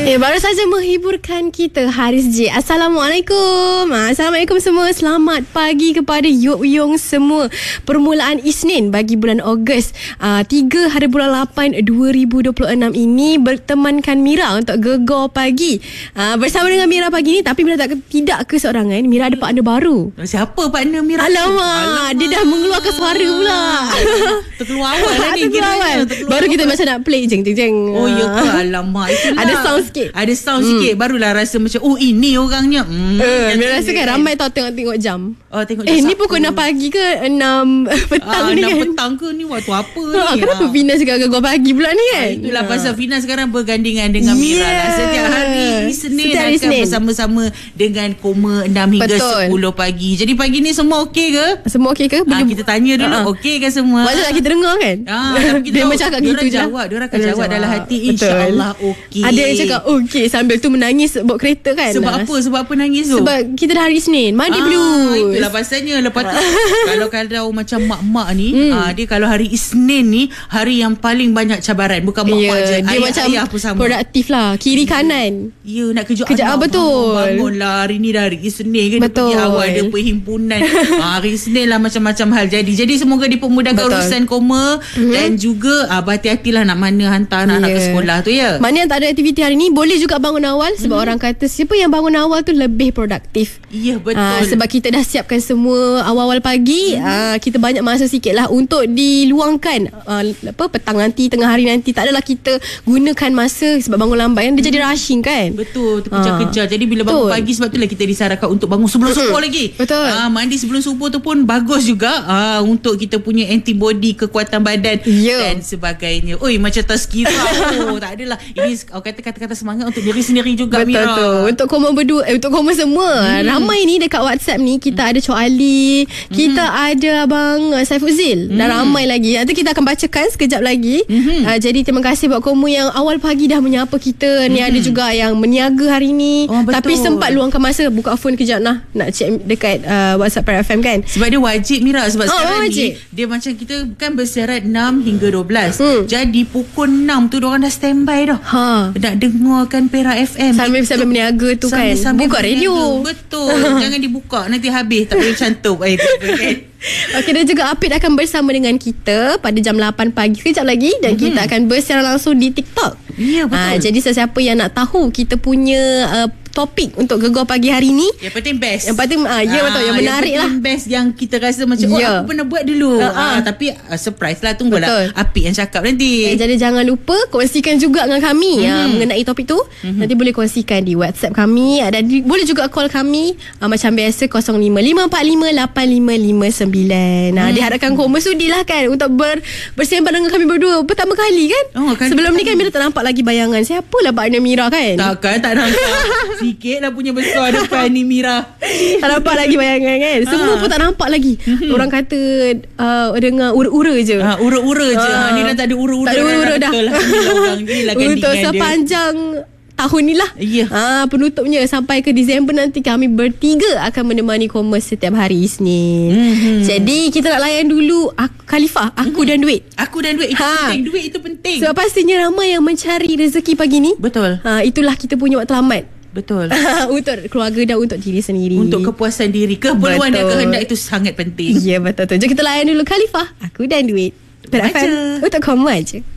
Baru saja menghiburkan kita Haris J. Assalamualaikum. Assalamualaikum semua. Selamat pagi kepada Yok semua. Permulaan Isnin bagi bulan Ogos 3 hari bulan 8 2026 ini bertemankan Mira untuk Gegar Pagi. Bersama dengan Mira pagi ni. Tapi Mira tidak keseorangan. Mira ada partner baru. Siapa partner Mira? Alamak. Dia dah mengeluarkan suara pula. Terkeluar awal lah ni. Baru kita macam nak play jeng. Oh ya ke? Alamak. Itulah. Ada sound sikit. Ada sound sikit. Barulah rasa macam ini orangnya. Mira rasa kan ramai tau tengok jam. Tengok jam. Ni pukul 6 pagi ke 6 petang ni kan? 6 petang ke ni? Waktu apa ni? Kenapa Fina cakap Gegar Pagi pula ni kan? Itulah pasal Fina sekarang bergandingan dengan Mira lah. Setiap hari Isnin akan bersama-sama dengan Koma 6 hingga 10 pagi. Jadi pagi ni semua okey ke? Semua okey ke? Kita tanya dulu okey ke semua? Maksudnya kita dengar kan? Tapi dia macam cakap gitu je. Dia akan jawab dalam hati, InsyaAllah okey. Ada yang cakap okey sambil tu menangis bawa kereta kan? Sebab apa nangis tu? Sebab kita dah hari Isnin, mandi blues. Itulah pasalnya. Lepas tu kalau macam mak-mak ni, dia kalau hari Isnin ni hari yang paling banyak cabaran. Bukan mak-mak je, dia macam ayah pun sama. Produktif lah, kiri kanan. Ya, nak kejut anak. Betul. Bangunlah hari ni dah hari Isnin kan. Betul. Dia pergi awal, dia perhimpunan. Hari Isnin lah macam-macam hal jadi semoga dipermudahkan urusan Koma. Dan juga berhati-hatilah nak mana hantar anak-anak ke sekolah tu ya. Mana yang tak ada aktiviti hari ni boleh juga bangun awal. Sebab orang kata siapa yang bangun awal tu lebih produktif. Ya betul. Sebab kita dah siapkan semua awal-awal pagi. Kita banyak masa sikit lah untuk diluangkan petang nanti, tengah hari nanti. Tak adalah kita gunakan masa sebab bangun lambat kan. Dia jadi rushing kan. Betul, terkejar-kejar. Jadi bila bangun pagi, sebab itulah kita disarankan untuk bangun sebelum subuh lagi. Betul. Mandi sebelum subuh tu pun bagus juga untuk kita punya antibody, kekuatan badan dan sebagainya. Oi, macam tazkirah. Tak adalah. Ini kata-kata semangat untuk diri sendiri juga. Betul, Mira. Betul. Untuk Koma berdua, untuk Koma semua. Ramai ni dekat WhatsApp ni. Kita ada Cok Ali, kita ada Abang Saifuzzil, dan ramai lagi. Nanti kita akan bacakan sekejap lagi. Jadi terima kasih buat Koma yang awal pagi dah menyapa kita. Ni ada juga yang meniaga hari ni. Tapi sempat luangkan masa buka phone kejap nak check dekat WhatsApp Para FM kan. Sebab dia wajib Mira. Sebab sekarang ni dia macam kita kan bersiaran 6 hingga 12. Jadi pukul 6 tu diorang dah standby dah. Nak dengarkan Para FM sambil meniaga tu kan. Buka radio. Betul. Jangan dibuka, nanti habis tak boleh cantum kan. Okey, dan juga Apit akan bersama dengan kita pada jam 8 pagi sekejap lagi. Dan kita akan bersiaran langsung di TikTok. Ya betul. Jadi sesiapa yang nak tahu kita punya topik untuk Gegar Pagi hari ni, yang penting best. Yang penting betul, yang menarik lah. Yang best yang kita rasa macam aku pernah buat dulu. Tapi surprise lah, tunggulah Apik yang cakap nanti. Jadi jangan lupa kongsikan juga dengan kami mengenai topik tu. Nanti boleh kongsikan di WhatsApp kami, dan boleh juga call kami macam biasa 05-545-8559. Diharapkan Koma sudilah kan untuk bersembang dengan kami berdua pertama kali kan. Sebelum ni kan Mira tak nampak lagi bayangan siapalah partner Mira kan. Tak nampak. Sikit lah punya besar depan ni Mira. Tak nampak lagi bayangan kan. Semua pun tak nampak lagi. Orang kata dengar ura-ura je. Ura-ura je. Ni dah tak ada ura-ura. Tak ada ura-ura dah. Untuk sepanjang tahun ni lah. Penutupnya sampai ke Disember nanti kami bertiga akan menemani Koma setiap hari Isnin. Jadi kita nak layan dulu Khalifah, Aku dan Duit. Aku dan Duit itu penting. Duit itu penting. Sebab pastinya ramai yang mencari rezeki pagi ni. Betul. Itulah kita punya waktu lambat. Betul. Untuk keluarga dan untuk diri sendiri. Untuk kepuasan diri, keperluan dan kehendak itu sangat penting. Ya betul. Jom kita layan dulu Khalifah, Aku dan Duit. Untuk Koma je.